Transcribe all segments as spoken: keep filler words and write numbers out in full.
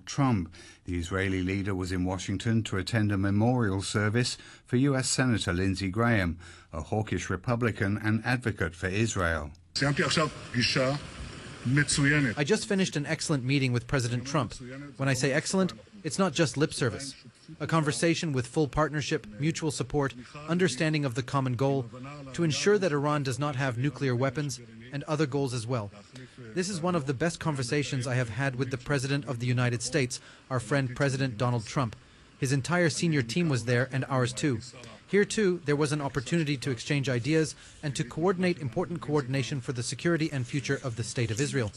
Trump. The Israeli leader was in Washington to attend a memorial service for U S Senator Lindsey Graham, a hawkish Republican and advocate for Israel. I just finished an excellent meeting with President Trump. When I say excellent, it's not just lip service. A conversation with full partnership, mutual support, understanding of the common goal, to ensure that Iran does not have nuclear weapons, and other goals as well. This is one of the best conversations I have had with the President of the United States, our friend President Donald Trump. His entire senior team was there, and ours too. Here too, there was an opportunity to exchange ideas and to coordinate important coordination for the security and future of the State of Israel.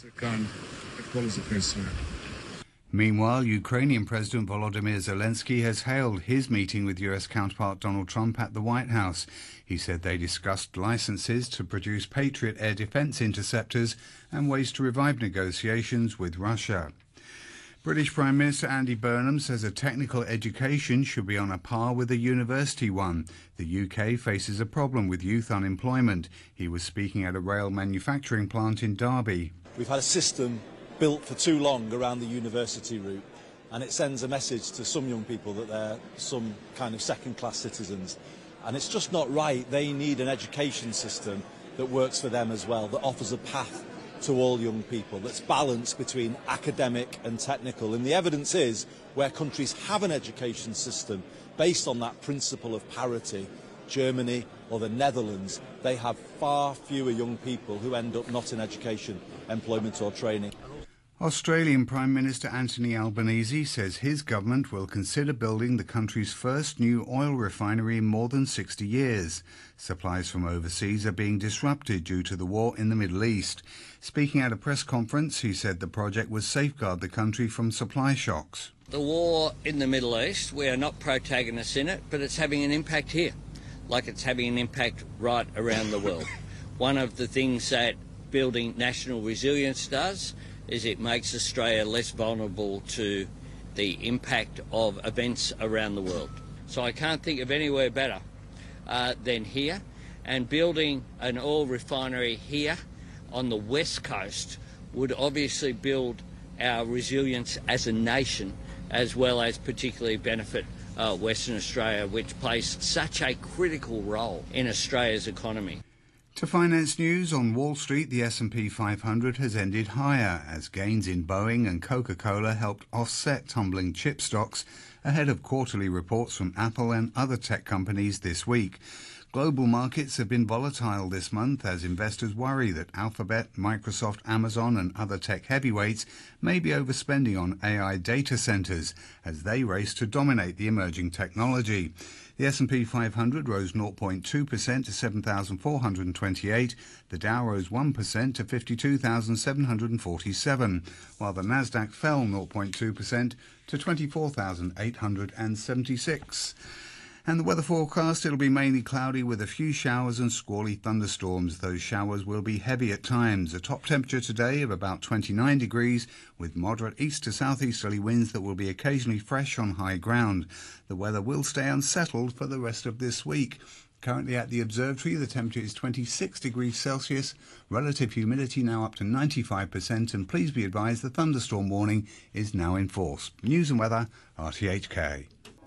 Meanwhile, Ukrainian President Volodymyr Zelensky has hailed his meeting with U S counterpart Donald Trump at the White House. He said they discussed licenses to produce Patriot air defense interceptors and ways to revive negotiations with Russia. British Prime Minister Andy Burnham says a technical education should be on a par with a university one. The U K faces a problem with youth unemployment. He was speaking at a rail manufacturing plant in Derby. We've had a system built for too long around the university route, and it sends a message to some young people that they're some kind of second-class citizens. And it's just not right. They need an education system that works for them as well, that offers a path to all young people, that's balanced between academic and technical. And the evidence is, where countries have an education system based on that principle of parity, Germany or the Netherlands, they have far fewer young people who end up not in education, employment or training. Australian Prime Minister Anthony Albanese says his government will consider building the country's first new oil refinery in more than sixty years. Supplies from overseas are being disrupted due to the war in the Middle East. Speaking at a press conference, he said the project would safeguard the country from supply shocks. The war in the Middle East, we are not protagonists in it, but it's having an impact here, like it's having an impact right around the world. One of the things that building national resilience does is it makes Australia less vulnerable to the impact of events around the world. So I can't think of anywhere better uh, than here, and building an oil refinery here on the west coast would obviously build our resilience as a nation, as well as particularly benefit uh, Western Australia, which plays such a critical role in Australia's economy. To finance news, on Wall Street, the S and P five hundred has ended higher as gains in Boeing and Coca-Cola helped offset tumbling chip stocks ahead of quarterly reports from Apple and other tech companies this week. Global markets have been volatile this month as investors worry that Alphabet, Microsoft, Amazon and other tech heavyweights may be overspending on A I data centers as they race to dominate the emerging technology. The S and P five hundred rose zero point two percent to seven thousand four hundred twenty-eight. The Dow rose one percent to fifty-two thousand seven hundred forty-seven, while the Nasdaq fell zero point two percent to twenty-four thousand eight hundred seventy-six. And the weather forecast, it'll be mainly cloudy with a few showers and squally thunderstorms. Those showers will be heavy at times. A top temperature today of about twenty-nine degrees with moderate east to southeasterly winds that will be occasionally fresh on high ground. The weather will stay unsettled for the rest of this week. Currently at the observatory, the temperature is twenty-six degrees Celsius, relative humidity now up to ninety-five percent, and please be advised the thunderstorm warning is now in force. News and weather, R T H K.